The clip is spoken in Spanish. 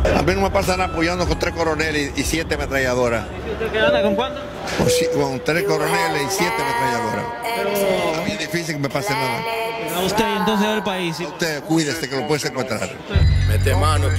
A mí no me pasa nada apoyando con 3 coroneles y 7 ametralladoras. ¿Usted qué anda con cuánto? Con 3 coroneles y 7 ametralladoras. Pero A mí es difícil que me pase nada. a usted entonces del país. ¿Sí? Usted cuídese que lo puede secuestrar. Mete mano.